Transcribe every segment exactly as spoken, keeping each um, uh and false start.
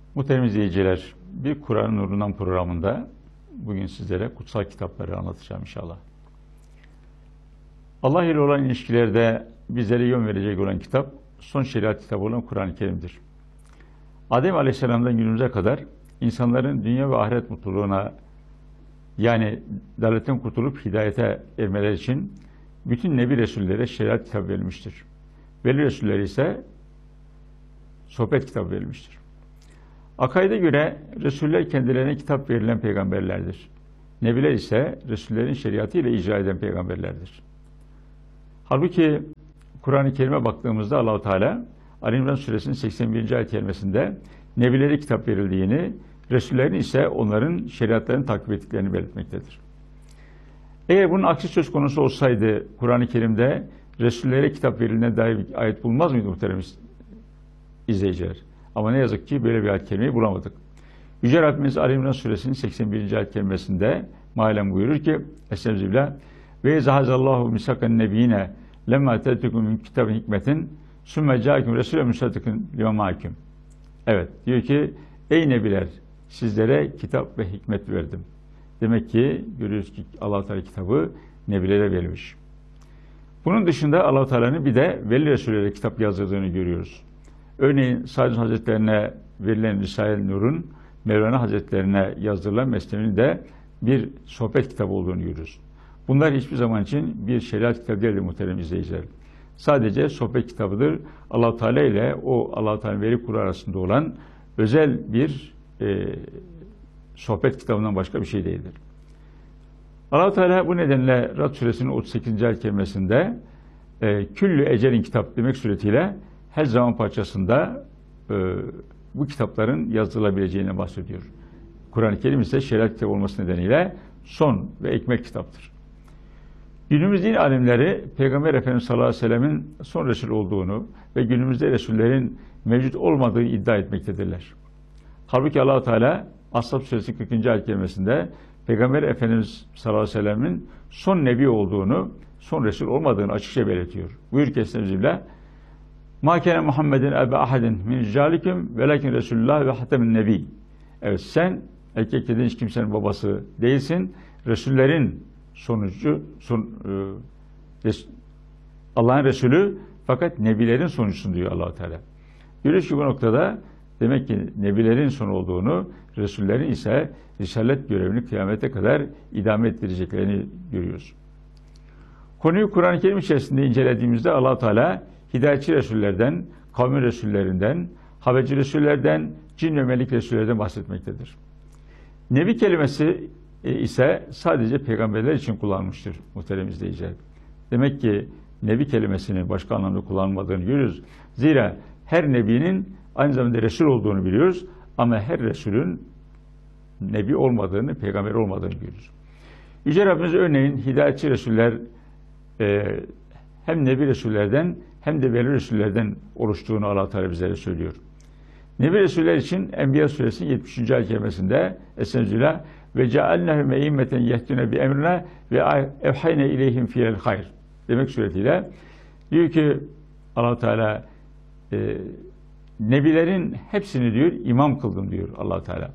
Muhterem izleyiciler, bir Kur'an Nurundan programında bugün sizlere kutsal kitapları anlatacağım inşallah. Allah ile olan ilişkilerde bizlere yön verecek olan kitap, son şeriat kitabı olan Kur'an-ı Kerim'dir. Adem Aleyhisselam'dan günümüze kadar insanların dünya ve ahiret mutluluğuna, yani dalaletten kurtulup hidayete ermeleri için bütün Nebi Resullere şeriat kitabı verilmiştir. Veli Resulleri ise sohbet kitabı verilmiştir. Akaide göre Resuller kendilerine kitap verilen peygamberlerdir. Nebiler ise Resullerin şeriatı ile icra eden peygamberlerdir. Halbuki Kur'an-ı Kerim'e baktığımızda Allah-u Teala Ali İmran Suresinin seksen birinci ayet kerimesinde Nebilere kitap verildiğini, Resullerin ise onların şeriatlarını takip ettiklerini belirtmektedir. Eğer bunun aksi söz konusu olsaydı Kur'an-ı Kerim'de Resullere kitap verildiğine dair bir ayet bulmaz mıydı muhterem izleyiciler? Ama ne yazık ki böyle bir ayet kerimeyi bulamadık. Yüce Rabbimiz Ali İmran Suresinin seksen birinci ayet kerimesinde mealen buyurur ki Estağfirullah ve zahazallahu misakan nebiyine lemma tetukum min kitabin hikmetin sümme caikum resulü müsaddıkın lima maikum. Evet, diyor ki ey nebiler sizlere kitap ve hikmet verdim. Demek ki görüyoruz ki Allah-u Teala kitabı nebilere verilmiş. Bunun dışında Allah-u Teala'nın bir de veli Resullere kitap yazdırdığını görüyoruz. Örneğin Said Hazretlerine verilen Risale-i Nur'un Mevlana Hazretlerine yazdırılan Mesnevi'nin de bir sohbet kitabı olduğunu görüyoruz. Bunlar hiçbir zaman için bir şeriat kitabı değildir muhterem izleyiciler. Sadece sohbet kitabıdır. Allah-u Teala ile o Allah-u Teala veli kulu arasında olan özel bir e, sohbet kitabından başka bir şey değildir. Allah-u Teala bu nedenle Rad Suresinin otuz sekizinci ayet kerimesinde e, küllü ecelin kitap demek suretiyle her zaman parçasında e, bu kitapların yazılabileceğine bahsediyor. Kur'an-ı Kerim ise şeriat kitabı olması nedeniyle son ve ekmek kitaptır. Günümüz din alimleri Peygamber Efendimiz sallallahu aleyhi ve sellemin son Resul olduğunu ve günümüzde Resullerin mevcut olmadığını iddia etmektedirler. Halbuki Allah-u Teala Ashab Suresi kırkıncı ayet kerimesinde Peygamber Efendimiz sallallahu aleyhi ve sellemin son Nebi olduğunu, son Resul olmadığını açıkça belirtiyor. Buyur ki Estağfirullah Ma kâne Muhammedin ebe ahadin min ricâlikum velakin Resulullah ve hatemin nebi. Evet sen erkek dediğin hiç kimsenin babası değilsin. Resullerin sonucu, son, e, Allah'ın Resulü fakat Nebilerin sonucusun diyor Allah-u Teala. Görüyoruz ki bu noktada demek ki Nebilerin sonu olduğunu, Resullerin ise Risalet görevini kıyamete kadar idame ettireceklerini görüyoruz. Konuyu Kur'an-ı Kerim içerisinde incelediğimizde Allah-u Teala hidayetçi Resullerden, kavmi Resullerinden, haberci Resullerden, cin ve melik Resullerden bahsetmektedir. Nebi kelimesi ise sadece peygamberler için kullanılmıştır muhterem izleyiciler. Demek ki Nebi kelimesini başka anlamda kullanmadığını görüyoruz. Zira her Nebinin aynı zamanda Resul olduğunu biliyoruz ama her Resulün Nebi olmadığını, peygamber olmadığını görüyoruz. Yüce Rabbimiz örneğin hidayetçi Resuller e, hem Nebi Resullerden hem de Veli Resullerden oluştuğunu Allah Teala bizlere söylüyor. Nebi Resuller için Enbiya Suresinin yetmişinci ayet kerimesinde Estağfirullah ve cealnehum e'immeten yehdune bi emrina ve evhayne ileyhim fiyel hayr demek suretiyle diyor ki Allah Teala e, nebilerin hepsini diyor imam kıldım diyor Allah Teala.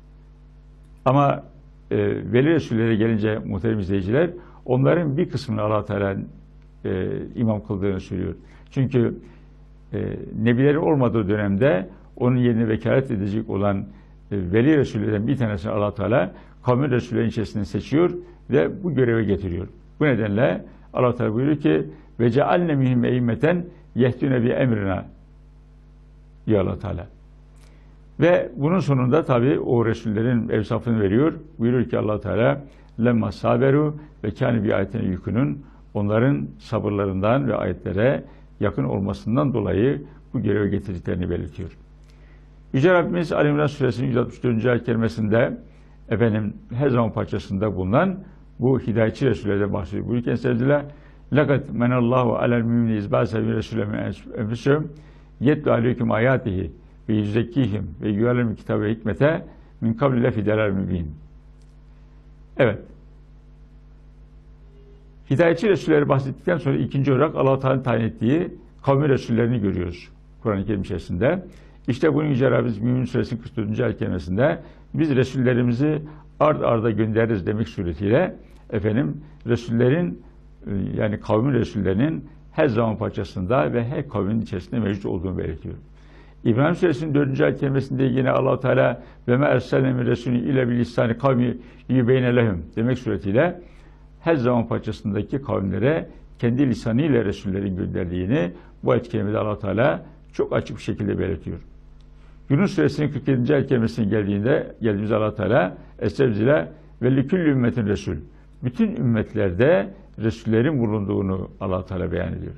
Ama e, Veli Resullere gelince muhterem izleyiciler onların bir kısmını Allah Teala e, imam kıldığını söylüyor. Çünkü e, nebilerin olmadığı dönemde onun yerine vekalet edecek olan e, Veli Resullerden bir tanesini Allah Teala kavmi Resullerin içerisinden seçiyor ve bu göreve getiriyor. Bu nedenle Allah Teala buyuruyor ki ve cealne mihim e'immeten yehdune bi emrina diyor Allah Teala. Ve bunun sonunda tabi o Resullerin evsafını veriyor. Buyuruyor ki Allah Teala lemma saberu ve kâne bi ayetine yükünün onların sabırlarından ve ayetlere yakın olmasından dolayı bu göreve getirdiklerini belirtiyor. Yüce Rabbimiz Ali İmran Suresinin yüz altmış dördüncü ayet kerimesinde efendim her zaman parçasında bulunan bu hidayetçi Resullerden bahsediyor. Bu ülken sevdiler. Lakat menallahu alel mümini izbâse bir Resulü enfisüm yetlu aleyküm ayatihi ve yüzekkihim ve yüallemü kitabı ve hikmete min kabli lefi delal mübin. Evet. Hidayetçi Resulleri bahsettikten sonra ikinci olarak Allah-u Teala'nın tayin ettiği kavmi Resullerini görüyoruz Kur'an-ı Kerim içerisinde. İşte bunun Yüce Rabbimiz Mümin Suresinin kırk dördüncü ayet kerimesinde biz Resullerimizi ard arda göndeririz demek suretiyle efendim Resullerin yani kavmin Resullerinin her zaman parçasında ve her kavmin içerisinde mevcut olduğunu belirtiyor. İbrahim Suresinin dördüncü ayet kerimesinde yine Allah-u Teala ve me erselne min resulin illa bil lisani kavmi yubeyne lehum demek suretiyle her zaman parçasındaki kavimlere kendi lisanıyla Resullerin gönderdiğini bu ayet-i kerimede Allah-u Teala çok açık bir şekilde belirtiyor. Yunus Suresinin kırk yedinci ayet kerimesine geldiğinde geldiğimizde Allah-u Teala Estağfirullah ve liküllü ümmetin resul. Bütün ümmetlerde Resullerin bulunduğunu Allah-u Teala beyan ediyor.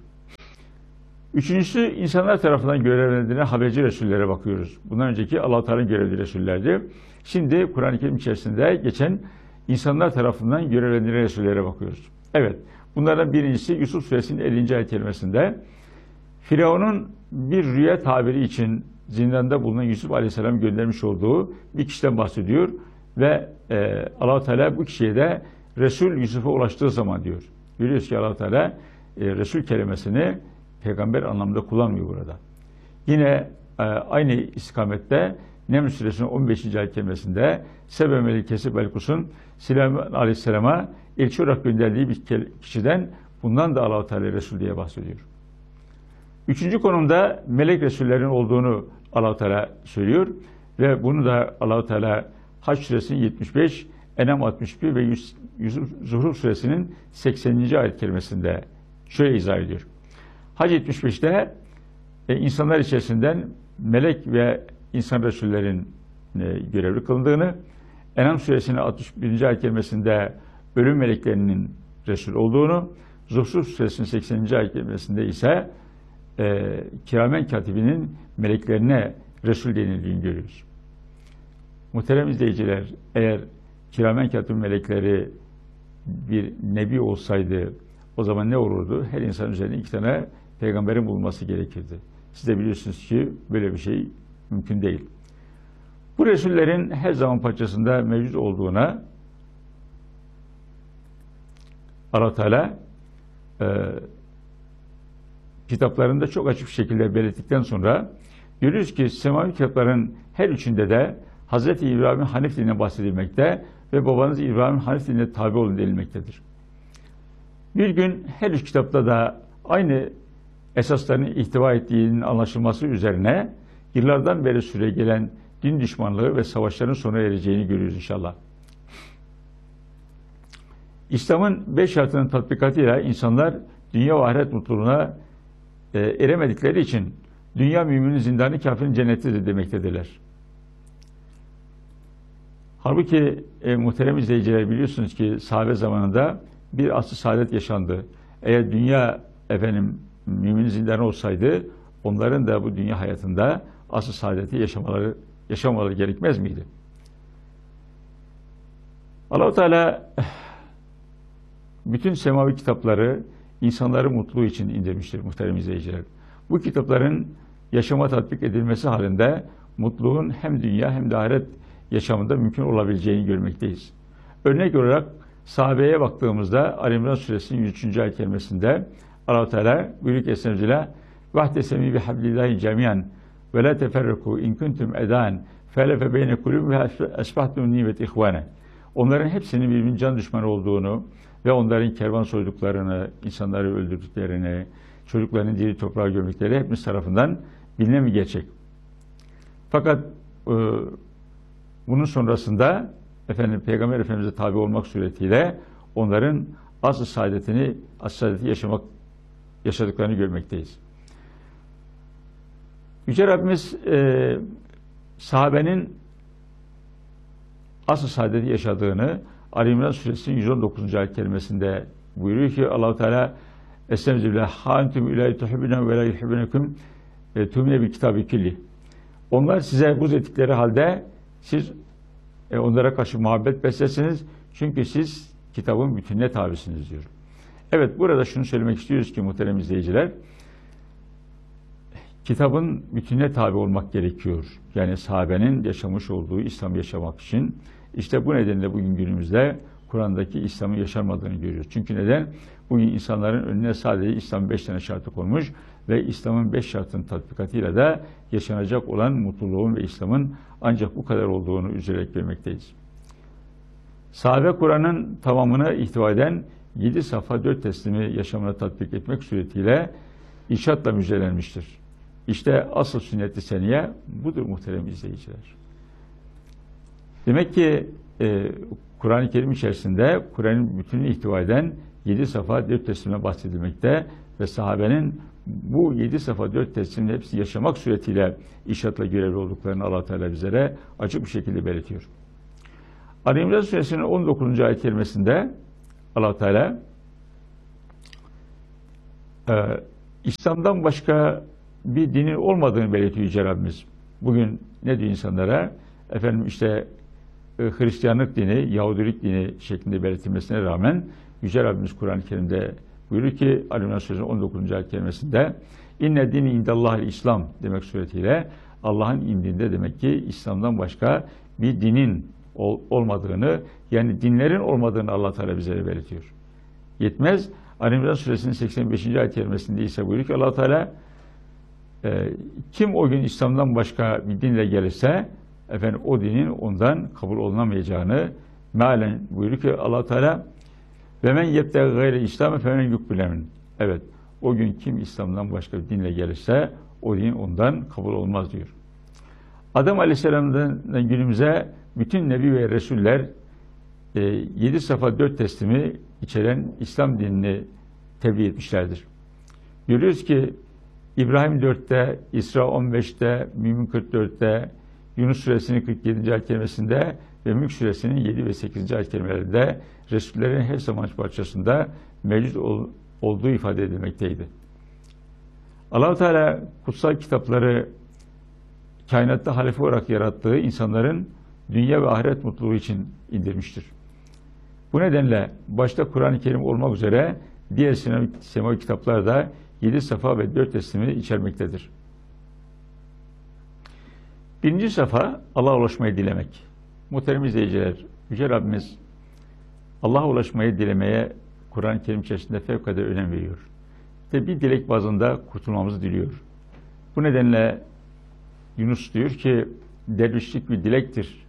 Üçüncüsü insanlar tarafından görevlendirilen haberci Resullere bakıyoruz. Bundan önceki Allah-u Teala'nın görevli Resullerdi. Şimdi Kur'an-ı Kerim içerisinde geçen insanlar tarafından görevlendirilen Resullere bakıyoruz. Evet, bunlardan birincisi Yusuf Suresinin ellinci ayet kerimesinde Firavun'un bir rüya tabiri için zindanda bulunan Yusuf Aleyhisselam göndermiş olduğu bir kişiden bahsediyor ve e, Allah-u Teala bu kişiye de Resul Yusuf'a ulaştığı zaman diyor. Görüyoruz ki Allah-u Teala e, Resul kelimesini peygamber anlamında kullanmıyor burada. Yine e, aynı istikamette Neml Suresinin on beşinci ayet kerimesinde Sebe Melikesi Belkus'un Süleyman Aleyhisselam'a elçi olarak gönderdiği bir kişiden bundan da Allah-u Teala Resul diye bahsediyor. Üçüncü konumda melek Resullerin olduğunu Allah-u Teala söylüyor ve bunu da Allah-u Teala Hac Suresinin yetmiş beş, Enam altmış bir ve Zuhruf Suresinin sekseninci ayet kerimesinde şöyle izah ediyor. Hac yetmiş beşte e, insanlar içerisinden melek ve insan Resullerin e, görevli kılındığını, Enam Suresinin altmış birinci ayet kerimesinde ölüm meleklerinin Resul olduğunu, Zuhruf Suresinin sekseninci ayet kerimesinde ise e, kiramen katibinin meleklerine Resul denildiğini görüyoruz. Muhterem izleyiciler, eğer kiramen katibin melekleri bir nebi olsaydı o zaman ne olurdu? Her insan üzerine iki tane peygamberin bulunması gerekirdi. Siz de biliyorsunuz ki böyle bir şey mümkün değil. Bu Resullerin her zaman parçasında mevcut olduğuna Allah Teala e, kitaplarında çok açık bir şekilde belirttikten sonra görüyoruz ki semavi kitapların her üçünde de Hz. İbrahim'in Hanif dinine bahsedilmekte ve babanız İbrahim'in Hanif dinine tabi olun denilmektedir. Bir gün her üç kitapta da aynı esaslarını ihtiva ettiğinin anlaşılması üzerine yıllardan beri süre gelen din düşmanlığı ve savaşların sona ereceğini görüyoruz inşallah. İslam'ın beş şartının tatbikatıyla insanlar dünya ve ahiret mutluluğuna e, eremedikleri için dünya müminin zindanı, kafirin cennetidir demektedirler. Halbuki e, muhterem izleyiciler biliyorsunuz ki sahabe zamanında bir asr-ı saadet yaşandı. Eğer dünya efendim müminin zindanı olsaydı onların da bu dünya hayatında asr-ı saadeti yaşamaları yaşamaları gerekmez miydi? Allah-u Teala bütün semavi kitapları insanların mutluluğu için indirmiştir muhterem izleyiciler. Bu kitapların yaşama tatbik edilmesi halinde mutluluğun hem dünya hem de ahiret yaşamında mümkün olabileceğini görmekteyiz. Örnek olarak sahabeye baktığımızda Ali İmran Suresinin yüz üçüncü ayet kerimesinde Allah-u Teala buyuruyor ki Estağfirullah "Vahtesemi bihablillahi cemiyan ve la teferruku in kuntum edan felefe beyne kulub ve esbahtum nimet ihvane." Onların hepsinin birbirinin can düşmanı olduğunu ve onların kervan soyduklarını, insanları öldürdüklerini, çocuklarının diri toprağa gömdükleri hepimiz tarafından bilinen bir gerçek. Fakat e, bunun sonrasında efendim Peygamber Efendimiz'e tabi olmak suretiyle onların asr-ı saadetini, asr-ı saadeti yaşamak, yaşadıklarını görmekteyiz. Yüce Rabbimiz e, sahabenin asr-ı saadeti yaşadığını Ali İmran Suresinin yüz on dokuzuncu ayet kerimesinde buyuruyor ki Allah-u Teala Estağfirullah "Hantum ilahi tuhibbuna ve la yuhibbunakum tumine bil kitabi külli." Onlar size buz ettikleri halde siz e, onlara karşı muhabbet beslesiniz. Çünkü siz kitabın bütününe tabisiniz diyor. Evet, burada şunu söylemek istiyoruz ki muhterem izleyiciler, kitabın bütününe tabi olmak gerekiyor. Yani sahabenin yaşamış olduğu İslam'ı yaşamak için. İşte bu nedenle bugün günümüzde Kur'an'daki İslam'ın yaşanmadığını görüyoruz. Çünkü neden? Bugün insanların önüne sadece İslam'ın beş tane şartı konmuş ve İslam'ın beş şartının tatbikatıyla da yaşanacak olan mutluluğun ve İslam'ın ancak bu kadar olduğunu üzülerek görmekteyiz. Sahabe Kur'an'ın tamamını ihtiva eden yedi safha dört teslimi yaşamına tatbik etmek suretiyle irşatla müjdelenmiştir. İşte asıl sünnet-i seniye budur muhterem izleyiciler. Demek ki e, Kur'an-ı Kerim içerisinde Kur'an'ın bütününü ihtiva eden yedi safa dört teslimle bahsedilmekte ve sahabenin bu yedi safa dört teslimin hepsi yaşamak suretiyle irşatla görevli olduklarını Allah Teala bizlere açık bir şekilde belirtiyor. Ali İmran Suresinin on dokuzuncu ayet kerimesinde Allah Teala e, İslam'dan başka bir dinin olmadığını belirtiyor Yüce Rabbimiz. Bugün ne diyor insanlara? Efendim işte e, Hristiyanlık dini, Yahudilik dini şeklinde belirtilmesine rağmen Yüce Rabbimiz Kur'an-ı Kerim'de buyuruyor ki Ali İmran Suresinin on dokuzuncu ayet kerimesinde İnne dini indallahil İslam demek suretiyle Allah'ın indinde demek ki İslam'dan başka bir dinin ol, olmadığını, yani dinlerin olmadığını Allah Teala bize belirtiyor. Yetmez. Ali İmran Suresinin seksen beşinci ayet kerimesinde ise buyuruyor ki Allah Teala e, kim o gün İslam'dan başka bir dinle gelirse efendim o dinin ondan kabul olunamayacağını mealen buyuruyor ki Allah Teala ve men yebtegi gayre İslam fe yukbilemin. Evet, o gün kim İslam'dan başka bir dinle gelirse o din ondan kabul olmaz diyor. Adem Aleyhisselam'dan günümüze bütün Nebi ve Resuller e, yedi safa dört teslimi içeren İslam dinini tebliğ etmişlerdir. Görüyoruz ki İbrahim dörtte, İsra on beşte, Mümin kırk dörtte, Yunus Suresinin kırk yedinci ayet kerimesinde ve Mülk Suresinin yedi ve sekizinci ayet kerimelerinde Resullerin her zaman parçasında mevcut ol, olduğu ifade edilmekteydi. Allah-u Teala kutsal kitapları kainatta halife olarak yarattığı insanların dünya ve ahiret mutluluğu için indirmiştir. Bu nedenle başta Kur'an-ı Kerim olmak üzere diğer semavi kitaplar da yedi safa ve dört teslimi içermektedir. Birinci safa Allah'a ulaşmayı dilemek. Muhterem izleyiciler, Yüce Rabbimiz Allah'a ulaşmayı dilemeye Kur'an-ı Kerim içerisinde fevkalade önem veriyor. İşte bir dilek bazında kurtulmamızı diliyor. Bu nedenle Yunus diyor ki dervişlik bir dilektir.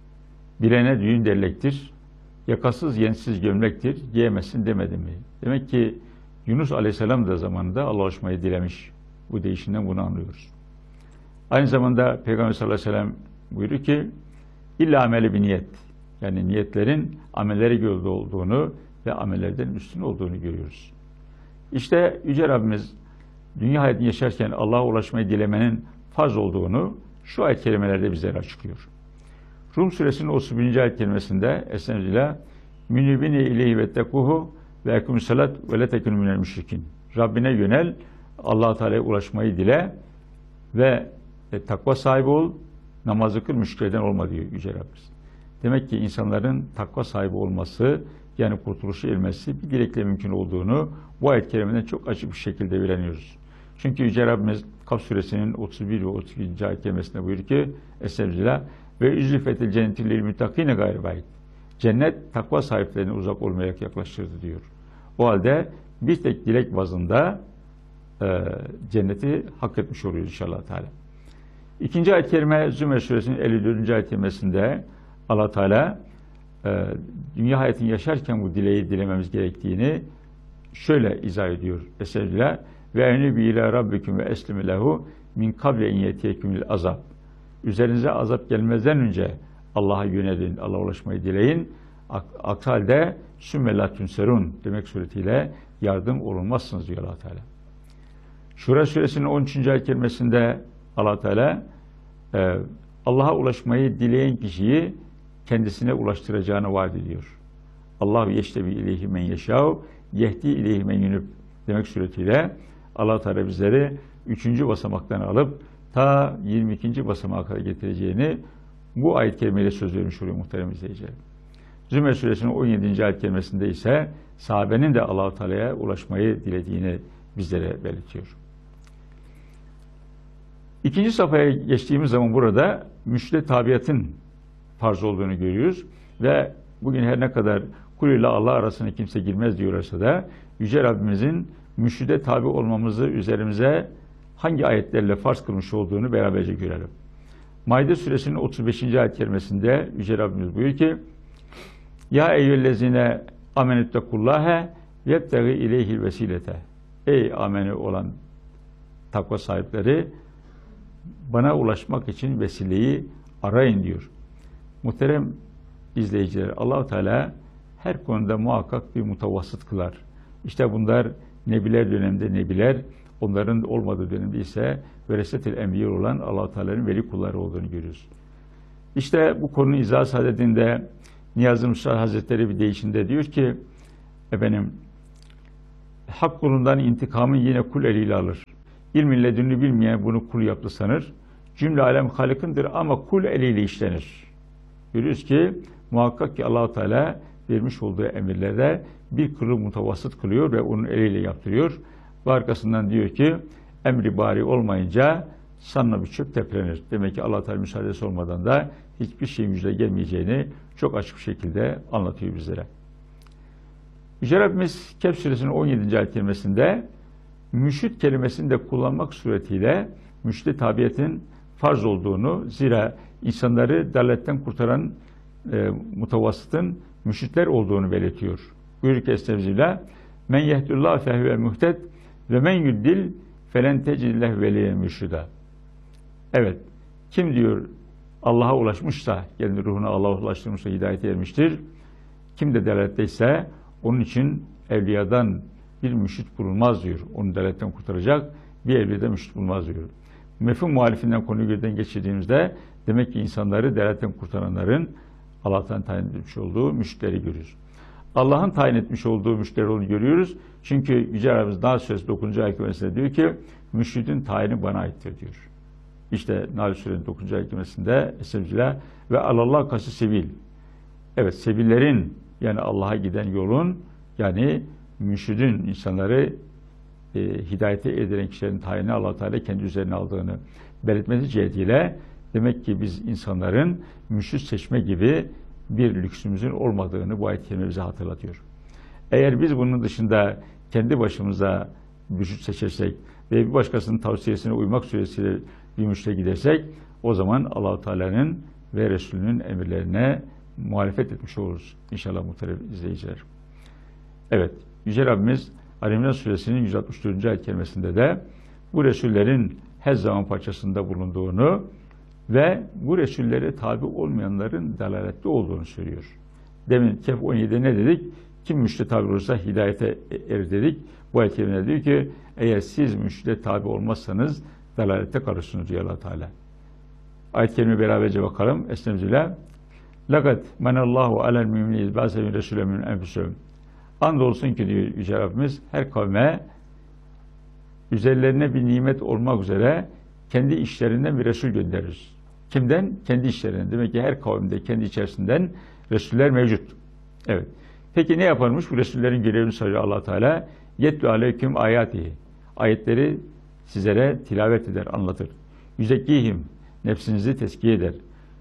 Bilene düğün derlektir. Yakasız yensiz gömlektir. Giyemezsin demedim mi? Demek ki Yunus Aleyhisselam da zamanında Allah'a ulaşmayı dilemiş. Bu değişinden bunu anlıyoruz. Aynı zamanda Peygamber sallallahu aleyhi ve sellem buyuruyor ki İlla ameli bir niyet. Yani niyetlerin amellere göre olduğunu ve amellerden üstün olduğunu görüyoruz. İşte Yüce Rabbimiz dünya hayatını yaşarken Allah'a ulaşmayı dilemenin farz olduğunu şu ayet kelimelerde bizlere açıklıyor. Rum Suresinin otuz birinci ayet kelimesinde Estağfirullah Münibine ileyhi ve tekuhu ve ekûmü salat ve letekûnü minel müşrikin. Rabbine yönel, Allah-u Teala'ya ulaşmayı dile ve e, takva sahibi ol, namazı kıl, müşriklerden olma diyor Yüce Rabbimiz. Demek ki insanların takva sahibi olması, yani kurtuluşu ilmesi bir dilekle mümkün olduğunu bu ayet-i kerimeden çok açık bir şekilde öğreniyoruz. Çünkü Yüce Rabbimiz Kaf Suresinin otuz bir ve otuz ikinci ayet kerimesinde buyuruyor ki Estağfirullah ve üzlifetil cenneti lil muttaqine gayri ba'id. Cennet takva sahiplerine uzak olmayarak yaklaştırdı diyor. O halde bir tek dilek bazında e, cenneti hak etmiş oluyor inşallah Teala. İkinci ayet-i kerime Zümer Suresinin elli dördüncü ayet kerimesinde Allah Teala e, dünya hayatını yaşarken bu dileği dilememiz gerektiğini şöyle izah ediyor. Estağfirullah ve enibi ila rabbikum ve eslimu lehu min kable in yetiyekumul azab. Üzerinize azap gelmezden önce Allah'a yönelin, Allah'a ulaşmayı dileyin. Aksi halde sümme la tunserun demek suretiyle yardım olunmazsınız diyor Allah Teala. Şura Suresinin on üçüncü ayet kerimesinde Allah Teala e, Allah'a ulaşmayı dileyen kişiyi kendisine ulaştıracağını vaat ediyor. Allahu yeştebi ileyhi men yeşâv yehdi ileyhi men yunub demek suretiyle Allah Teala bizleri üçüncü basamaktan alıp ta yirmi ikinci basamağa kadar getireceğini bu ayet-i kerimeyle söz vermiş oluyor muhterem izleyiciler. Zümer Suresinin on yedinci ayet kerimesinde ise sahabenin de Allah-u Teala'ya ulaşmayı dilediğini bizlere belirtiyor. İkinci safhaya geçtiğimiz zaman burada müşrik tabiatın farz olduğunu görüyoruz ve bugün her ne kadar kul ile Allah arasına kimse girmez diyorlarsa da Yüce Rabbimizin mürşide tabi olmamızı üzerimize hangi ayetlerle farz kılmış olduğunu beraberce görelim. Maide suresinin otuz beşinci ayet kerimesinde Yüce Rabbimiz buyuruyor ki Ya eyyühellezine amenüttekullâhe yebtegi ileyhil vesilete. Ey ameni olan takva sahipleri, bana ulaşmak için vesileyi arayın diyor. Muhterem izleyiciler, Allah-u Teala her konuda muhakkak bir mutavassıt kılar. İşte bunlar nebiler döneminde nebiler, onların olmadığı dönemde ise veresetil enbiya olan Allah-u Teala'nın veli kulları olduğunu görüyoruz. İşte bu konunun izah saadetinde Niyazi Musa Hazretleri bir deyişinde diyor ki, efendim, hak kulundan intikamı yine kul eliyle alır. İlmin ledününü bilmeyen bunu kul yaptı sanır. Cümle alem halikındır ama kul eliyle işlenir. Görüyoruz ki muhakkak ki Allah-u Teala vermiş olduğu emirlerde bir kılı mutavassıt kılıyor ve onun eliyle yaptırıyor. Ve arkasından diyor ki emri bari olmayınca sanına bir çöp teprenir. Demek ki Allah-u Teala müsaadesi olmadan da hiçbir şeyin yüzüne gelmeyeceğini çok açık bir şekilde anlatıyor bizlere. Yüce Rabbimiz Kehf suresinin on yedinci ayet kerimesinde mürşid kelimesini de kullanmak suretiyle mürşid-i tabiyetin farz olduğunu, zira insanları dalaletten kurtaran e, mutavassıtın mürşidler olduğunu belirtiyor. Buyuruyor ki estağfirullah men yehdullah fehuve muhted ve men yuddil felen tecidleh veliye mürşida. Evet, kim diyor Allah'a ulaşmışsa, yani ruhuna Allah'a ulaştırmışsa hidayete ermiştir. Kim de delaletteyse onun için evliyadan bir mürşid bulunmaz diyor. Onu delaletten kurtaracak bir evliyada mürşid bulunmaz diyor. Mefhum muhalifinden konuyu gözden geçirdiğimizde demek ki insanları delaletten kurtaranların Allah'tan tayin etmiş olduğu mürşidleri görüyoruz. Allah'ın tayin etmiş olduğu mürşidleri onu görüyoruz. Çünkü Yüce Rabbimiz Nahl Suresi dokuzuncu ayet kerimesinde diyor ki mürşidin tayini bana aittir diyor. İşte Nahl Suresi dokuzuncu ayet kerimesinde Estağfirullah ve alallah kası sebil. Evet, sebillerin yani Allah'a giden yolun yani mürşidin insanları e, hidayete eden kişilerin tayini Allah Teala kendi üzerine aldığını belirtmesi cihetiyle demek ki biz insanların mürşid seçme gibi bir lüksümüzün olmadığını bu ayet kerime bize hatırlatıyor. Eğer biz bunun dışında kendi başımıza mürşid seçersek ve bir başkasının tavsiyesine uymak suretiyle bir mürşide gidersek o zaman Allah Teala'nın ve Resulünün emirlerine muhalefet etmiş oluruz. İnşallah muhterem izleyiciler. Evet, Yüce Rabbimiz Ali İmran Suresinin yüz altmış dördüncü ayet kerimesinde de bu Resullerin her zaman parçasında bulunduğunu ve bu Resullere tabi olmayanların dalaletli olduğunu söylüyor. Demin Kehf on yedide ne dedik? Kim mürşide tabi olursa hidayete erir dedik. Bu ayet kerimede diyor ki eğer siz mürşide tabi olmazsanız dalalette kalırsınız diyor Allah Teala. Ayet kerime beraberce bakalım. Estağfirullah. Lakat menallahu alel müminin ba'se min resulü min enfusihim. Andolsun ki diyor Yüce Rabbimiz her kavme üzerlerine bir nimet olmak üzere kendi işlerinden bir Resul gönderir. Kimden? Kendi işlerinden. Demek ki her kavimde kendi içerisinden Resuller mevcut. Evet. Peki ne yaparmış? Bu Resullerin görevini söylüyor Allah Teala. Yetlü aleyküm ayatihi. Ayetleri sizlere tilavet eder, anlatır. Yüzekkihim. Nefsinizi tezkiye eder.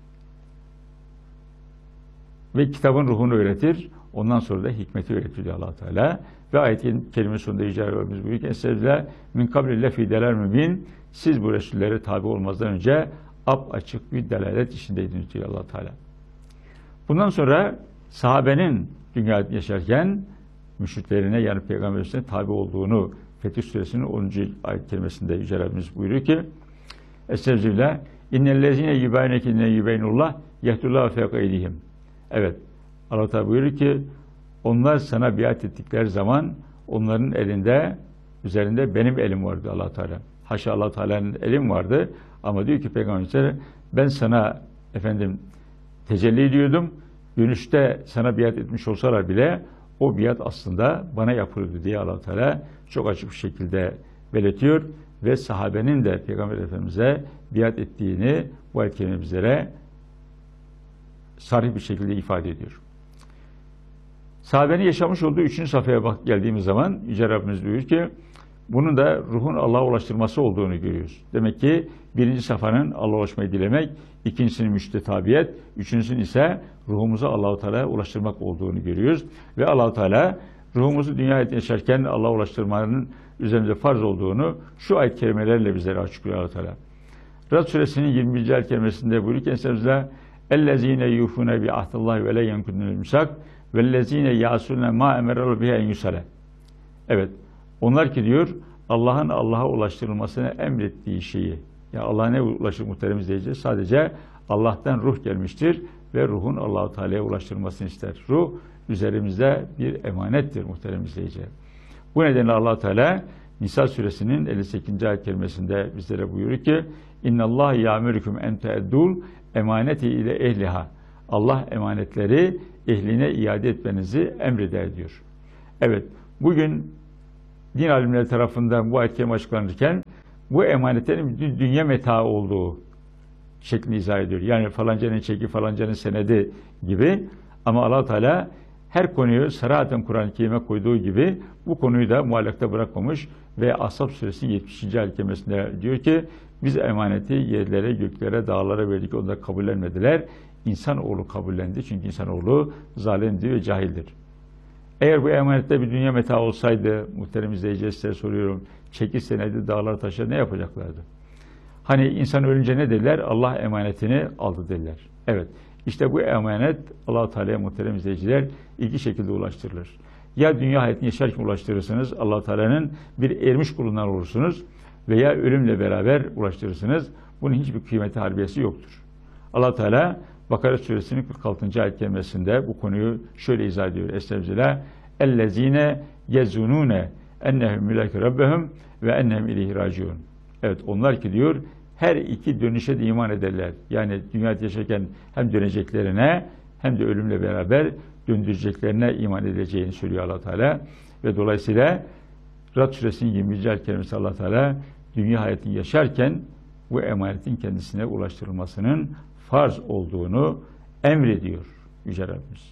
Ve kitabın ruhunu öğretir. Ondan sonra da hikmeti öğretir diyor Allah Teala. Ve ayetin kelime sonunda Yüce Rabbimiz buyuruyor ki Estağfirullah min kabli lefi delal mübin. Siz bu Resullere tabi olmazdan önce ap açık bir delalet içindeydiniz diyor Allah Teala. Bundan sonra sahabenin dünyada yaşarken müşriklerine yani Peygamber'e tabi olduğunu Fetih Suresinin onuncu ayet kerimesinde Yüce Rabbimiz buyuruyor ki Estağfirullah innellezine yubaynekine yubaynullah yehdullahu fevka eydihim. Evet. Allah Teala buyuruyor ki onlar sana biat ettikleri zaman onların elinde üzerinde benim elim vardı Allah Teala. Haşa Allah Teala'nın elim vardı ama diyor ki Peygamber ben sana efendim tecelli ediyordum. Dönüşte sana biat etmiş olsalar bile o biat aslında bana yapıldı diye Allah Teala çok açık bir şekilde belirtiyor ve sahabenin de Peygamber Efendimiz'e biat ettiğini bu ayet kerime bizlere sarih bir şekilde ifade ediyor. Sahabenin yaşamış olduğu üçüncü safhaya bak geldiğimiz zaman Yüce Rabbimiz diyor ki bunun da ruhun Allah'a ulaştırması olduğunu görüyoruz. Demek ki birinci safhanın Allah'a ulaşmayı dilemek, ikincisinin mürşide tabiyet, üçüncüsünün ise ruhumuzu Allah-u Teala'ya ulaştırmak olduğunu görüyoruz. Ve Allah-u Teala ruhumuzu dünya hayatında yaşarken Allah'a ulaştırmanın üzerimize farz olduğunu şu ayet kelimelerle bizlere açıklıyor Allah Teala. Rad suresinin yirmi birinci ayet kelimesinde buyuruyor ki Esselam'da اَلَّذ۪ينَ يُوفُونَ بِعَهْدِ اللّٰهِ وَلَا يَنْكُدُونَ الْمِسَاقِ وَالَّذ۪ينَ يَعْصُونَ مَا اَمَرَ بِهَا اَنْ يُسَلَ. Evet, onlar ki diyor Allah'ın Allah'a ulaştırılmasına emrettiği şeyi, ya Allah'a ne ulaşır muhterem izleyeceğiz? Sadece Allah'tan ruh gelmiştir ve ruhun Allah-u Teala'ya ulaştırılmasını ister. Ruh üzerimizde bir emanettir muhterem izleyiciler. Bu nedenle Allah Teala Nisa suresinin elli sekizinci ayet kerimesinde bizlere buyuruyor ki İnna Allah ya'murukum en tu'addul emaneti ile ehliha. Allah emanetleri ehline iade etmenizi emreder diyor. Evet, bugün din alimleri tarafından bu ayet kerime açıklanırken bu emanetlerin dünya metaı olduğu şeklini izah ediyor. Yani falancanın çeki, falancanın senedi gibi. Ama Allah Teala her konuyu sarahaten Kur'an-ı Kerim'e koyduğu gibi bu konuyu da muallakta bırakmamış ve Ashab suresi yetmişinci ayet kerimesinde diyor ki biz emaneti yerlere, göklere, dağlara verdik. Onlar kabullenmediler. İnsanoğlu kabullendi. Çünkü insanoğlu zalimdir ve cahildir. Eğer bu emanette bir dünya metaı olsaydı, muhterem izleyiciler size soruyorum, çeki senedi dağlar taşlar ne yapacaklardı? Hani insan ölünce ne derler? Allah emanetini aldı derler. Evet. İşte bu emanet Allah-u Teala'ya muhterem izleyiciler iki şekilde ulaştırılır. Ya dünya hayatını yaşarken ulaştırırsınız, Allah-u Teala'nın bir ermiş kulundan olursunuz veya ölümle beraber ulaştırırsınız. Bunun hiçbir kıymeti harbiyesi yoktur. Allah-u Teala Bakara suresinin kırk altıncı ayet kerimesinde bu konuyu şöyle izah ediyor. Estağfirullah. Ellezine yezunune ennehum mülaki rabbehum ve ennehum ileyhi raciun. Evet, onlar ki diyor her iki dönüşe de iman ederler. Yani dünyada yaşarken hem döneceklerine hem de ölümle beraber döndüreceklerine iman edeceğini söylüyor Allah Teala. Ve dolayısıyla Rad suresinin yirmi birinci ayet kerimesi Allah Teala dünya hayatını yaşarken bu emanetin kendisine ulaştırılmasının farz olduğunu emrediyor Yüce Rabbimiz.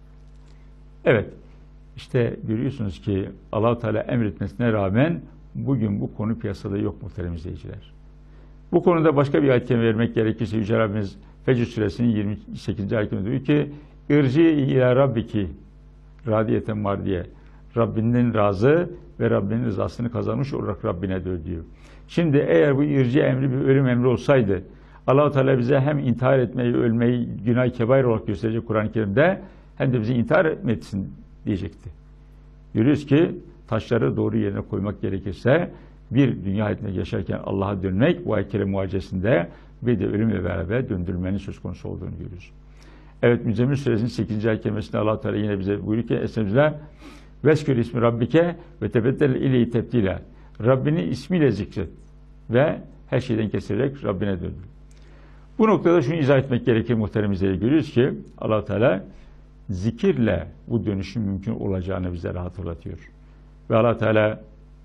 Evet, işte görüyorsunuz ki Allah Teala emretmesine rağmen bugün bu konu piyasada yok muhterem izleyiciler. Bu konuda başka bir ayet kerime vermek gerekirse Yüce Rabbimiz Fecr suresinin yirmi sekizinci ayetinde diyor ki İrci ila rabbiki radiyeten mardiye. Rabbinin razı ve Rabbinin rızasını kazanmış olarak Rabbine dön diyor. Şimdi eğer bu irci emri bir ölüm emri olsaydı Allah-u Teala bize hem intihar etmeyi, ölmeyi günah-ı kebair olarak gösterecek Kur'an-ı Kerim'de hem de bizi intihar etmesin diyecekti. Görüyoruz ki taşları doğru yerine koymak gerekirse bir dünya hayatında yaşarken Allah'a dönmek bu ayet-i kerime muhacesinde ve de ölümle beraber döndürülmenin söz konusu olduğunu görüyoruz. Evet, Müzzemmil suresinin sekizinci ayet kerimesinde Allah Teala yine bize buyuruyor ki Estağfirullah Veskür ismi Rabbike ve tebeddel ileyi tebdile. Rabbini ismiyle zikret ve her şeyden keserek Rabbine dön. Bu noktada şunu izah etmek gerekir muhterem izleyiciler. Görüyoruz ki Allah Teala zikirle bu dönüşün mümkün olacağını bizlere hatırlatıyor. Ve Allah Teala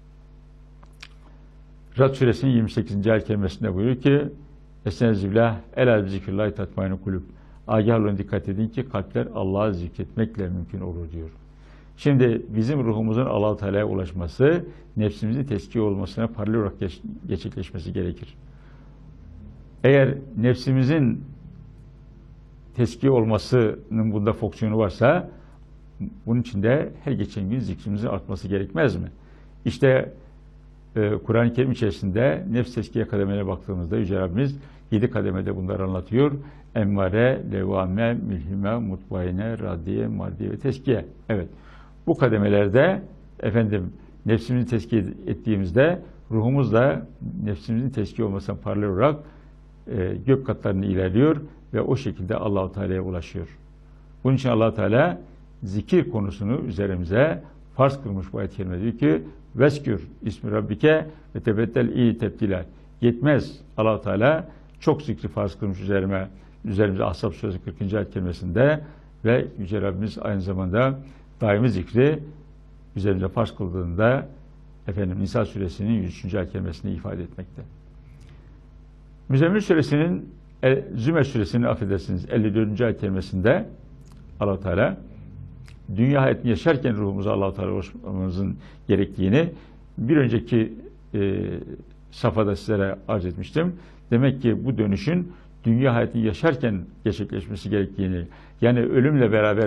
Rad suresinin yirmi sekizinci ayet kerimesinde buyuruyor ki Estağfirullah elâ zikrillahi tatmaînul kulûb. Agah olun, dikkat edin ki kalpler Allah'ı zikretmekle mümkün olur diyor. Şimdi bizim ruhumuzun Allah-u Teala'ya ulaşması, nefsimizin tezkiye olmasına paralel olarak geç, gerçekleşmesi gerekir. Eğer nefsimizin tezkiye olmasının bunda fonksiyonu varsa, bunun için de her geçen gün zikrimizin artması gerekmez mi? İşte e, Kur'an-ı Kerim içerisinde nefs tezkiye kademelerine baktığımızda Yüce Rabbimiz yedi kademede bunları anlatıyor. Emmare, levame, mülhime, mutmaine, radiye, mardiye ve tezkiye. Evet. Bu kademelerde efendim nefsimizi tezkiye ettiğimizde ruhumuz da nefsimizin tezkiye olmasına paralel olarak e, gök katlarını ilerliyor ve o şekilde Allah-u Teala'ya ulaşıyor. Bunun için Allah-u Teala zikir konusunu üzerimize farz kılmış bu ayet-i kerime diyor ki Veskür ismi Rabbike ve tebeddel iyi tebdila. Yetmez. Allah-u Teala çok zikri farz kılmış üzerime, üzerimize Ashab suresi kırkıncı ayet kerimesinde ve Yüce Rabbimiz aynı zamanda daimi zikri üzerimize farz kıldığında efendim Nisa suresinin yüz üçüncü ayet kerimesini ifade etmekte. Müzzemmil suresinin Zümer suresinin affedersiniz elli dördüncü ayet kerimesinde Allah Teala dünya hayatını yaşarken ruhumuza Allah Teala ulaşmamızın gerektiğini bir önceki e, safhada sizlere arz etmiştim. Demek ki bu dönüşün dünya hayatını yaşarken gerçekleşmesi gerektiğini, yani ölümle beraber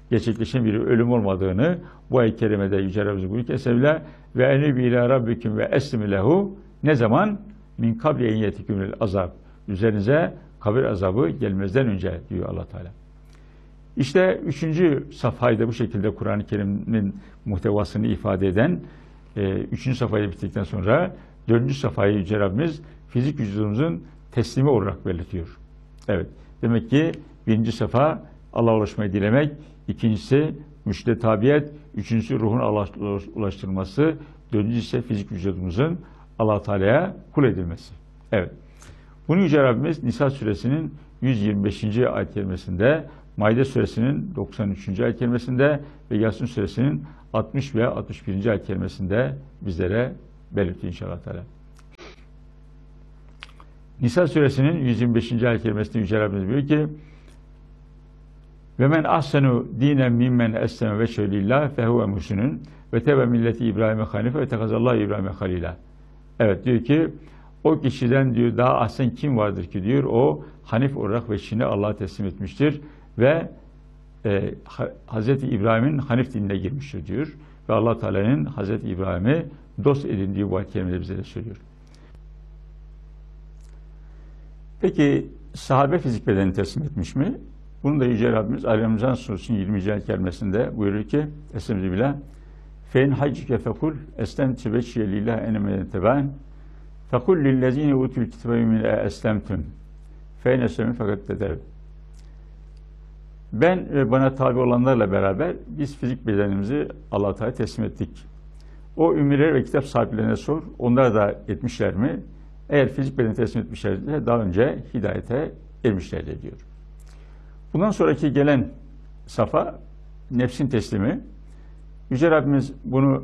gerçekleşen bir ölüm olmadığını bu ayet-i kerimede Yüce Rabbimiz buyuruyor ki Estağfirullah ve enibi ila rabbiküm ve eslimu lehu ne zaman? Min kabli en yetikümül azab. Üzerinize kabir azabı gelmezden önce diyor Allah Teala. İşte üçüncü safhayı da bu şekilde Kur'an-ı Kerim'in muhtevasını ifade eden e, üçüncü safhayı bittikten sonra dördüncü safhayı Yüce Rabbimiz fizik vücudumuzun teslimi olarak belirtiyor. Evet. Demek ki birinci safa Allah'a ulaşmayı dilemek, ikincisi mürşide tabiyet, üçüncüsü ruhun Allah'a ulaştırılması, dördüncüsü ise fizik vücudumuzun Allah Teala'ya kul edilmesi. Evet. Bunu Yüce Rabbimiz Nisa suresinin yüz yirmi beşinci ayet kerimesinde, Maide suresinin doksan üçüncü ayet kerimesinde ve Yasin suresinin altmış ve altmış birinci ayet kerimesinde bizlere belirtiyor inşallah Teala. Nisa suresinin yüz yirmi beşinci ayet kerimesinde Yüce Rabbimiz diyor ki ve men ahsenu dinen mimmen esleme ve şeylillah fehuve muhsinun ve tebe milleti İbrahim'e hanife ve tekazallahu İbrahim'e halila. Evet diyor ki o kişiden diyor daha ahsen kim vardır ki diyor o hanif olarak ve Çin'i Allah'a teslim etmiştir ve e, Hazreti İbrahim'in hanif dinine girmiştir diyor ve Allah Teala'nın Hazreti İbrahim'i dost edindiği bu ayet-i kerimede bize de söylüyor. Peki sahabe fizik bedeni teslim etmiş mi? Bunu da Yüce Rabbimiz Ali-İmran Suresi'nin yirminci ayet kerimesinde buyuruyor ki Estağfirullah fein haccike fekul eslemtu veçhiye lillah enemeden tebaen fekul lillezine utul kitabe min eslemtüm fein eslemün fakat dedev. Ben ve bana tabi olanlarla beraber biz fizik bedenimizi Allah-u Teala teslim ettik. O ümmiler ve kitap sahiplerine sor. Onlar da etmişler mi? Eğer fizik bedeni teslim etmişlerse daha önce hidayete ermişlerdir diyor. Bundan sonraki gelen safa nefsin teslimi. Yüce Rabbimiz bunu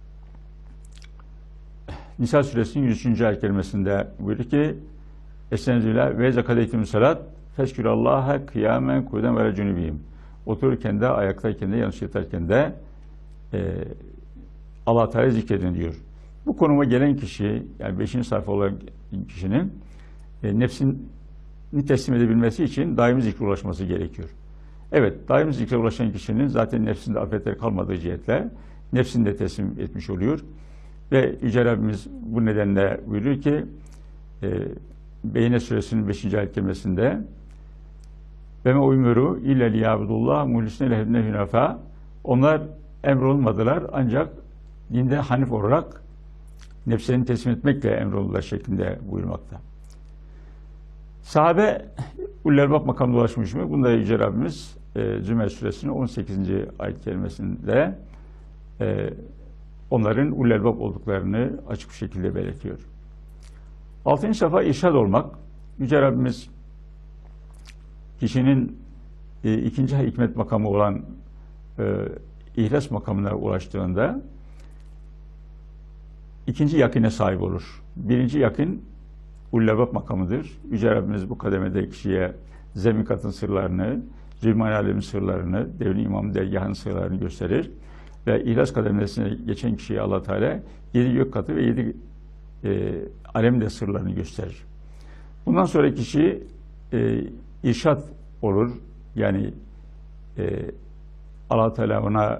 Nisa suresinin yüz üçüncü ayet kerimesinde buyuruyor ki Estağfirullah ve zakadeytüm salat feşkürallaha kıyamen kuyden ve cünübiyim. Otururken de, ayaktayken de, yanlış yatarken de e, Allah-u Teala zikredin diyor. Bu konuma gelen kişi, yani beşinci sayfa olan kişinin e, nefsini teslim edebilmesi için daimi zikre ulaşması gerekiyor. Evet, daimi zikre ulaşan kişinin zaten nefsinde afetler kalmadığı cihetle nefsini de teslim etmiş oluyor. Ve Yüce Rabbimiz bu nedenle buyuruyor ki e, Beyne suresinin beşinci ayet kerimesinde ve me umiru illa liyabudullah muhlisine lehüne hünefa onlar emrolunmadılar ancak dinde hanif olarak nefslerini teslim etmekle emrolundular şeklinde buyurmakta. Sahabe Ullerbab makamına ulaşmış mı? Bunda Yüce Rabbimiz e, Zümer suresinin on sekizinci ayet kerimesinde e, onların Ullerbab olduklarını açık bir şekilde belirtiyor. Altıncı safa irşad olmak. Yüce Rabbimiz kişinin e, ikinci hikmet makamı olan e, ihlas makamına ulaştığında ikinci yakine sahip olur. Birinci yakın Ullebab makamıdır. Yüce Rabbimiz bu kademede kişiye zemikatın sırlarını, Zülman Alem'in sırlarını, Devrin İmam Dergah'ın sırlarını gösterir. Ve ihlas kademesine geçen kişiye Allah Teala yedi gök katı ve yedi e, alemin de sırlarını gösterir. Bundan sonra kişi e, irşad olur. Yani e, Allah Teala ona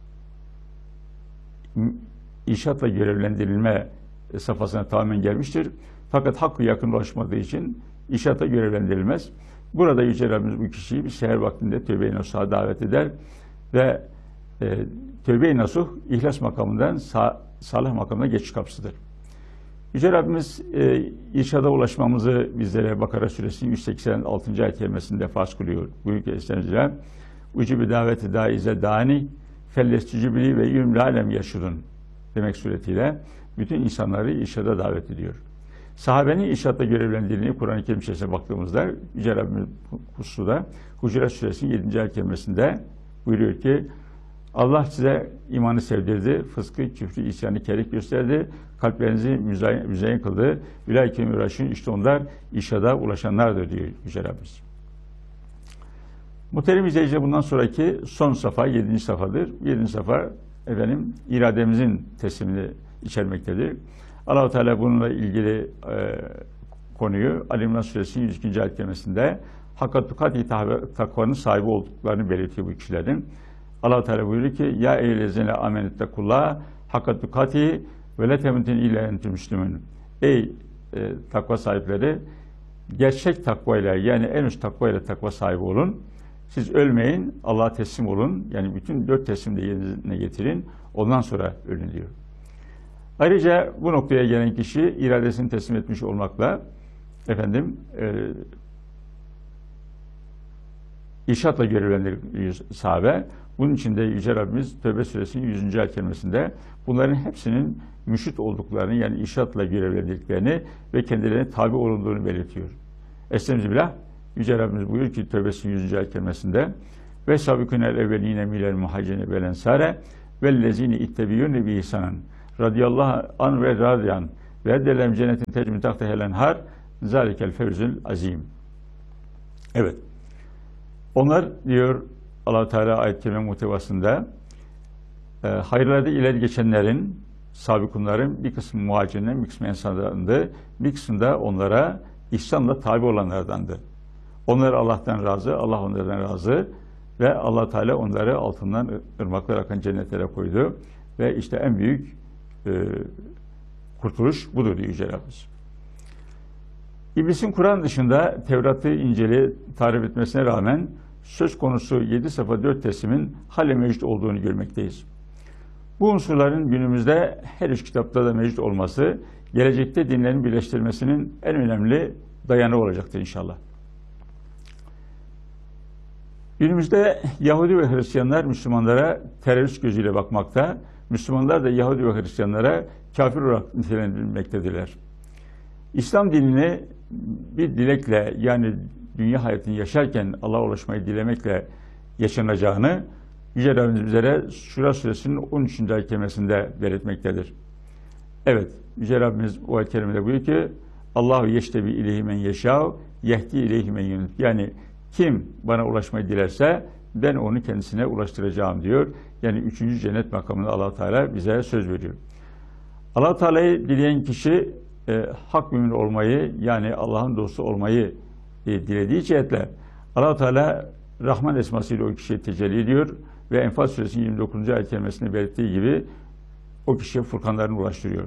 irşadla görevlendirilme safhasına tamamen gelmiştir. Fakat hakkı yakın ulaşmadığı için irşadla görevlendirilmez. Burada Yüce Rabbimiz bu kişiyi bir seher vaktinde tövbe-i nasuh'a davet eder ve e, tövbe-i nasuh ihlas makamından sa salih makamına geçiş kapısıdır. Yüce Rabbimiz e, irşada ulaşmamızı bizlere Bakara suresinin yüz seksen altıncı ayet kerimesinde farz kılıyor. Buyuruyor ki Estağfirullah ucubi daveti daize dani fellestücübili ve yümle alem yaşurun demek suretiyle bütün insanları irşada davet ediyor. Sahabenin irşadla görevlendirildiğini Kur'an-ı Kerim içerisine baktığımızda Yüce Rabbimiz hususta Hucurat suresinin yedinci ayet kerimesinde buyuruyor ki Allah size imanı sevdirdi, fıskı, küfrü, isyanı kerih gösterdi, kalplerinizi müzayyen, müzayyen kıldı. Ülâike müraşın işte onlar irşada ulaşanlardır diyor Yüce Rabbimiz. Muhterem izleyiciler bundan sonraki son safa yedinci safadır. Yedinci safa efendim irademizin teslimini içermektedir. Allah-u Teala bununla ilgili e, konuyu Ali-İmran suresinin yüz ikinci ayet kerimesinde hakka tukati takvanın sahibi olduklarını belirtiyor bu kişilerin. Allah Teala buyuruyor ki ya eyyühellezine amenettekullah hakka tukati ve la temutunne illa entum müslümun. Ey e, takva sahipleri, gerçek takvayla, yani en üst takvayla takva sahibi olun. Siz ölmeyin, Allah'a teslim olun. Yani bütün dört teslim de yerine getirin. Ondan sonra ölün diyor. Ayrıca bu noktaya gelen kişi iradesini teslim etmiş olmakla efendim e, irşatla görevlendiriliyor sahabe. Bunun için de Yüce Rabbimiz Tevbe Suresinin yüzüncü ayet kerimesinde bunların hepsinin müşrit olduklarını, yani irşatla görevlendirdiklerini ve kendilerine tabi olunduğunu belirtiyor. Estağfirullah. Yüce Rabbimiz buyuruyor ki Tevbe'sinin yüzüncü ayet kerimesinde ve sabikûnel evveline minel muhacirine vel ensare vellezîne ittebiyyûne bi ihsanan radıyallahu an ve radiyan ve delem cennetin tecrü min tahtiha enhar zalikel fevzül azim. Evet. Onlar diyor Allah Teala ayet-i kerime muhtevasında e, hayırlarda ileri geçenlerin, sabikunların bir kısmı muhacirlerin, bir kısmı ensarlarındı, bir kısmı da onlara ihsanla tabi olanlardandı. Onlar Allah'tan razı, Allah onlardan razı ve Allah Teala onları altından ırmaklar akan cennetlere koydu ve işte en büyük e, kurtuluş budur diyor Yüce Rabbimiz. İblisin Kur'an dışında Tevrat'ı, İncil'i tarif etmesine rağmen söz konusu yedi safa dört teslimin hale mevcut olduğunu görmekteyiz. Bu unsurların günümüzde her üç kitapta da mevcut olması, gelecekte dinlerin birleştirilmesinin en önemli dayanığı olacaktır inşallah. Günümüzde Yahudi ve Hristiyanlar Müslümanlara terörist gözüyle bakmakta, Müslümanlar da Yahudi ve Hristiyanlara kafir olarak nitelendirilmektedirler. İslam dinini bir dilekle, yani dünya hayatını yaşarken Allah'a ulaşmayı dilemekle yaşanacağını Yüce Rabbimiz bizlere Şura Suresinin on üçüncü ayet kerimesinde belirtmektedir. Evet, Yüce Rabbimiz bu ayet kerimede buyuruyor ki Allahu yeştebi ileyhi men yeşâv yehdi ileyhi men yunus. Yani kim bana ulaşmayı dilerse ben onu kendisine ulaştıracağım diyor. Yani üçüncü cennet makamında Allah Teala bize söz veriyor. Allah Teala'yı dileyen kişi e, hak mümin olmayı, yani Allah'ın dostu olmayı e, dilediği cihetle Allah Teala Rahman esmasıyla o kişiye tecelli ediyor ve Enfal Suresinin yirmi dokuzuncu ayet kerimesinde belirttiği gibi o kişiye furkanlarını ulaştırıyor.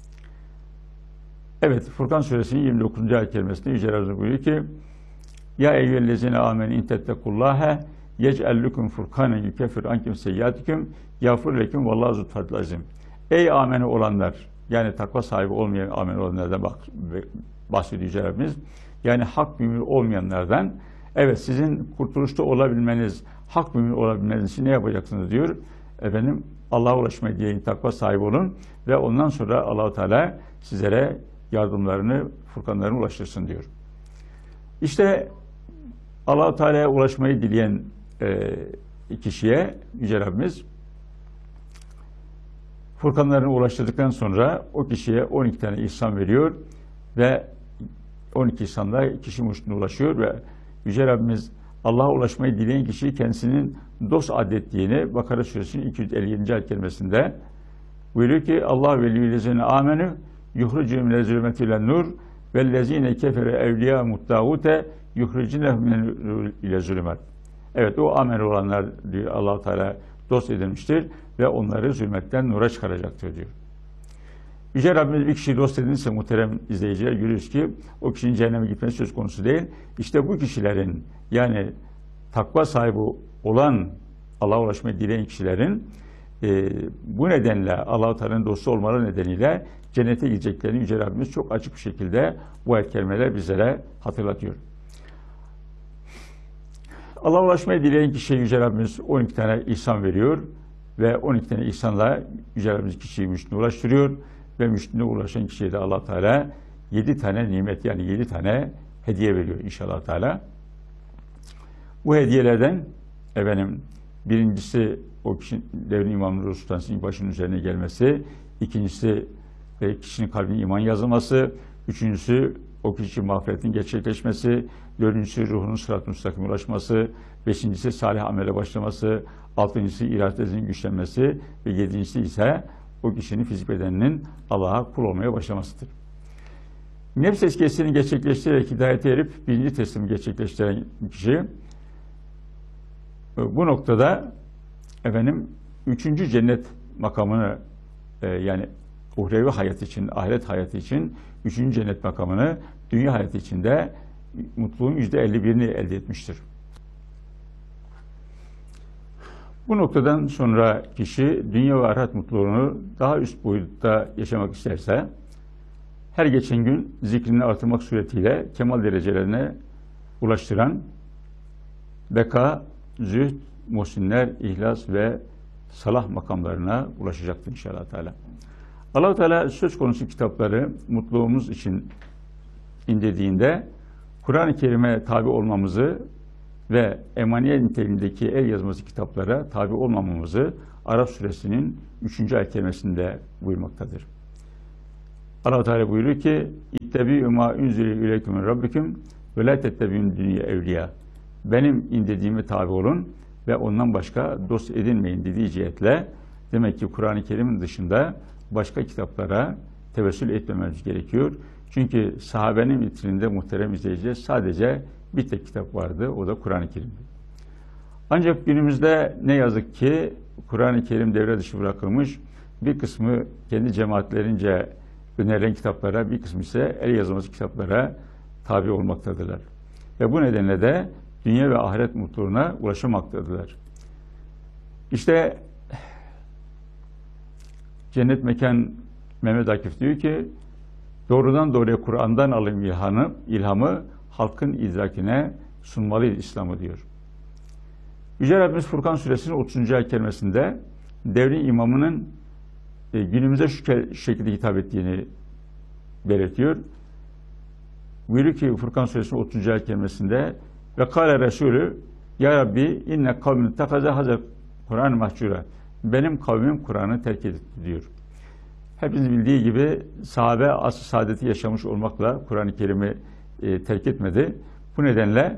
Evet, Furkan Suresinin yirmi dokuzuncu ayet kerimesinde Yüce Rabbimiz buyuruyor ki ya eyyühellezine amenü intettequllâhe yec'el lüküm furkanen yukeffir ankum seyyiâtiküm yağfir leküm vallâhu zul fadlil azim. Ey amene olanlar, yani takva sahibi olmayan amene olanlardan bahsediyor Yüce Rabbimiz. Yani hak mümin olmayanlardan, evet sizin kurtuluşta olabilmeniz, hak mümin olabilmeniz için ne yapacaksınız diyor. Efendim Allah'a ulaşmayı dileyin, takva sahibi olun ve ondan sonra Allah-u Teala sizlere yardımlarını, furkanlarını ulaştırsın diyor. İşte Allah-u Teala'ya ulaşmayı dileyen e, kişiye Yüce Rabbimiz furkanlarını ulaştırdıktan sonra o kişiye on iki tane ihsan veriyor ve on iki ihsanla kişi müştüne ulaşıyor ve Yüce Rabbimiz Allah'a ulaşmayı dileyen kişiyi kendisinin dost adettiğini Bakara Suresinin iki yüz elli yedinci ayet kerimesinde buyuruyor ki Allah veliyyüllezine amenü yuhrucu minel zulümeti ilen nur vellezine kefere evliya muttağute yuhrucinehum minel ile zulümet. Evet, o amen olanlar diyor Allah Teala dost edilmiştir ve onları zulmetten nura çıkaracaktır diyor. Yüce Rabbimiz bir kişiyi dost edinirse muhterem izleyiciler görüyoruz ki o kişinin cehenneme gitmesi söz konusu değil. İşte bu kişilerin, yani takva sahibi olan, Allah'a ulaşmayı dileyen kişilerin e, bu nedenle Allah-u Teala'nın dostu olmaları nedeniyle cennete gideceklerini Yüce Rabbimiz çok açık bir şekilde bu ayet kerimeler bizlere hatırlatıyor. Allah'a ulaşmayı dileyen kişiye Yüce Rabbimiz on iki tane ihsan veriyor ve on iki tane ihsanla Yüce Rabbimiz kişiyi müştüne ulaştırıyor ve müştüne ulaşan kişiye de Allah Teala yedi tane nimet, yani yedi tane hediye veriyor inşallah Teala. Bu hediyelerden efendim birincisi o kişinin devrin imamları sultanısının başının üzerine gelmesi, ikincisi ve kişinin kalbine iman yazılması, üçüncüsü o kişinin mağfiretin gerçekleşmesi, dördüncüsü ruhunun sırat-ı müstakime ulaşması, beşincisi salih amele başlaması, altıncısı iradesinin güçlenmesi ve yedincisi ise o kişinin fizik bedeninin Allah'a kul olmaya başlamasıdır. Nefs eskesini gerçekleştirerek hidayete erip birinci teslimi gerçekleştiren kişi bu noktada efendim üçüncü cennet makamını e, yani uhrevi hayat için, ahiret hayatı için üçüncü cennet makamını dünya hayatı içinde mutluluğun yüzde elli birini elde etmiştir. Bu noktadan sonra kişi dünya ve ahiret mutluluğunu daha üst boyutta yaşamak isterse her geçen gün zikrini artırmak suretiyle kemal derecelerine ulaştıran beka, zühd, muhsinler, ihlas ve salah makamlarına ulaşacaktır inşallah Teala. Allah-u Teala söz konusu kitapları mutluluğumuz için indirdiğinde Kur'an-ı Kerim'e tabi olmamızı ve emaniye niteliğindeki el yazması kitaplara tabi olmamamızı Araf suresinin üçüncü ayet kerimesinde buyurmaktadır. Allah-u Teala buyuruyor ki İttebi'ü mâ unzile ileyküm min rabbikum ve lâ tettebi'ün dünya evliya. Benim indirdiğime tabi olun ve ondan başka dost edinmeyin dediği cihetle demek ki Kur'an-ı Kerim'in dışında başka kitaplara tevessül etmememiz gerekiyor. Çünkü sahabenin vitrinde muhterem izleyiciler sadece bir tek kitap vardı. O da Kur'an-ı Kerim'di. Ancak günümüzde ne yazık ki Kur'an-ı Kerim devre dışı bırakılmış. Bir kısmı kendi cemaatlerince önerilen kitaplara, bir kısmı ise el yazması kitaplara tabi olmaktadırlar. Ve bu nedenle de dünya ve ahiret mutluluğuna ulaşamaktadırlar. İşte Cennet Mekan Mehmet Akif diyor ki doğrudan doğruya Kur'an'dan alın ilhamı, ilhamı halkın idrakine sunmalıyız İslam'ı diyor. Yüce Rabbimiz Furkan Suresinin otuzuncu ayet kerimesinde devrin imamının e, günümüze şu şekilde hitap ettiğini belirtiyor. Buyuruyor ki Furkan Suresinin otuzuncu ayet kerimesinde ve kâle Resulü ya Rabbi inne kavmin tekaze hazır Kur'an-ı mahcura. Benim kavmim Kur'an'ı terk etti diyor. Hepiniz bildiği gibi sahabe asr-ı saadeti yaşamış olmakla Kur'an-ı Kerim'i e, terk etmedi. Bu nedenle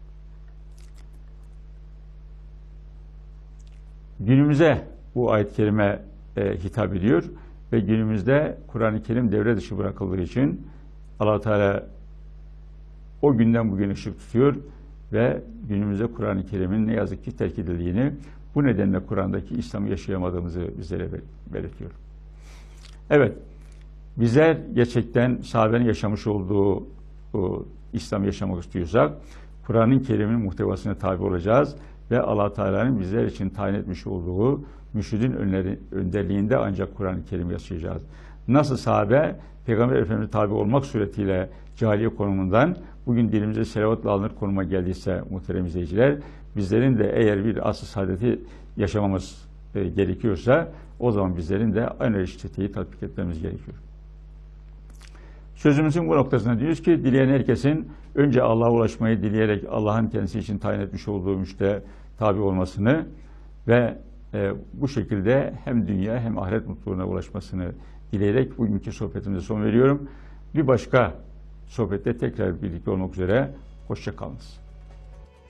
günümüze bu ayet-i kerime e, hitap ediyor ve günümüzde Kur'an-ı Kerim devre dışı bırakıldığı için Allah-u Teala o günden bugün ışık tutuyor ve günümüzde Kur'an-ı Kerim'in ne yazık ki terk edildiğini, bu nedenle Kur'an'daki İslam'ı yaşayamadığımızı bizlere belirtiyor. Evet, bizler gerçekten sahabenin yaşamış olduğu o, İslam'ı yaşamak istiyorsak, Kur'an-ı Kerim'in muhtevasına tabi olacağız ve Allah Teala'nın bizler için tayin etmiş olduğu mürşidin önderliğinde ancak Kur'an-ı Kerim yaşayacağız. Nasıl sahabe, Peygamber Efendimiz'e tabi olmak suretiyle cahiliye konumundan bugün dilimize selavatla alınır konuma geldiyse muhterem izleyiciler, bizlerin de eğer bir asr-ı saadeti yaşamamız e, gerekiyorsa o zaman bizlerin de aynı reçeteyi tatbik etmemiz gerekiyor. Sözümüzün bu noktasında diyoruz ki dileyen herkesin önce Allah'a ulaşmayı dileyerek Allah'ın kendisi için tayin etmiş olduğu müşte tabi olmasını ve e, bu şekilde hem dünya hem ahiret mutluluğuna ulaşmasını dileyerek bugünkü sohbetimize son veriyorum. Bir başka sohbette tekrar birlikte olmak üzere. Hoşça kalınız.